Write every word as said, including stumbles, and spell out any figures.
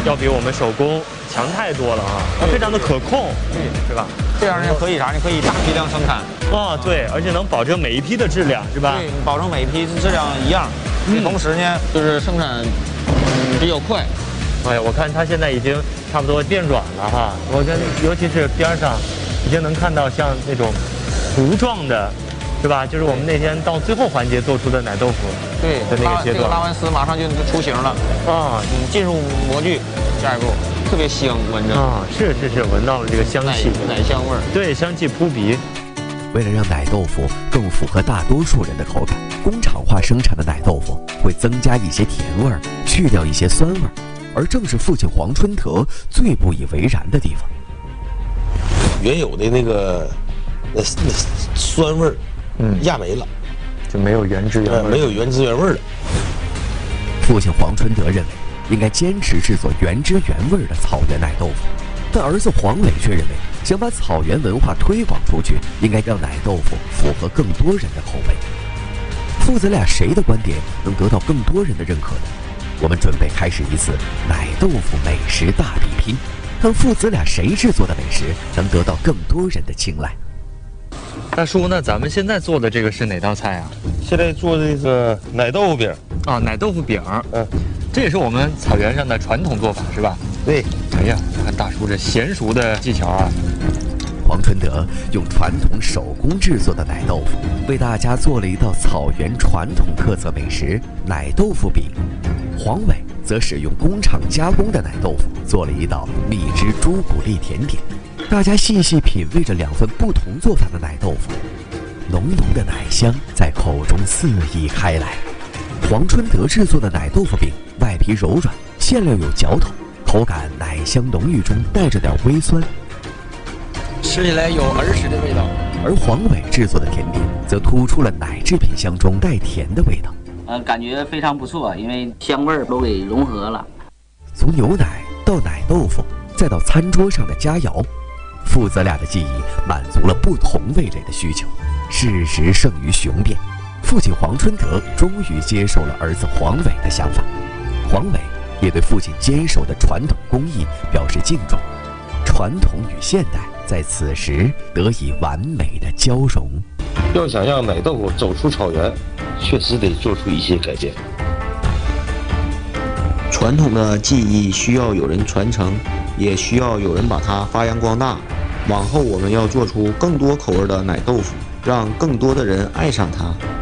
要比我们手工强太多了啊，它非常的可控， 对， 是吧？ 这样呢可以啥呢？可以大批量生产。 啊，对，而且能保证每一批的质量，是吧？ 对，保证每一批质量一样。嗯、同时呢，就是生产嗯比较快。 哎呀，我看它现在已经差不多变软了哈，我觉得尤其是边上，已经能看到像那种糊状的。是吧？就是我们那天到最后环节做出的奶豆腐， 对的那个阶段， 这个拉完丝马上就出形了啊！ 嗯，进入模具，下一步特别香，闻着啊，是是是，闻到了这个香气， 奶香味儿， 对，香气扑鼻。 为了让奶豆腐更符合大多数人的口感，工厂化生产的奶豆腐会增加一些甜味儿，去掉一些酸味儿，而正是父亲黄春德最不以为然的地方。 原有的那个那那酸味儿。嗯，压没了， 就没有原汁原味、呃， 没有原汁原味了。 父亲黄春德认为，应该坚持制作原汁原味的草原奶豆腐，但儿子黄伟却认为，想把草原文化推广出去，应该让奶豆腐符合更多人的口味。父子俩谁的观点能得到更多人的认可呢？我们准备开始一次奶豆腐美食大比拼，看父子俩谁制作的美食能得到更多人的青睐。 大叔，那咱们现在做的这个是哪道菜啊？ 现在做的这个奶豆腐饼啊，奶豆腐饼。嗯，这也是我们草原上的传统做法，是吧？ 对。 哎呀，看大叔这娴熟的技巧啊！ 黄春德用传统手工制作的奶豆腐，为大家做了一道草原传统特色美食——奶豆腐饼。黄伟则使用工厂加工的奶豆腐，做了一道蜜汁朱古力甜点。大家细细品味着两份不同做法的奶豆腐，浓浓的奶香在口中肆意开来。黄春德制作的奶豆腐饼外皮柔软，馅料有嚼头，口感奶香浓郁中带着点微酸， 吃起来有儿时的味道。 而黄伟制作的甜点则突出了奶制品香中带甜的味道。 呃，感觉非常不错，因为香味儿都给融合了。 从牛奶到奶豆腐，再到餐桌上的佳肴。父子俩的记忆满足了不同味蕾的需求，事实胜于雄辩。父亲黄春德终于接受了儿子黄伟的想法，黄伟也对父亲坚守的传统工艺表示敬重。传统与现代在此时得以完美的交融。 要想让奶豆腐走出草原，确实得做出一些改变。 传统的技艺需要有人传承，也需要有人把它发扬光大。往后我们要做出更多口味的奶豆腐，让更多的人爱上它。